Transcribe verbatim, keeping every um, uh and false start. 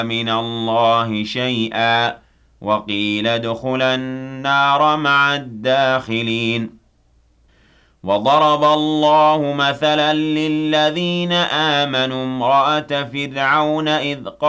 مِنَ اللَّهِ شَيْئًا وَقِيلَ ادْخُلَا النَّارَ مَعَ الدَّاخِلِينَ وَضَرَبَ اللَّهُ مَثَلًا لِّلَّذِينَ آمَنُوا امْرَأَتَ فِرْعَوْنَ إِذْ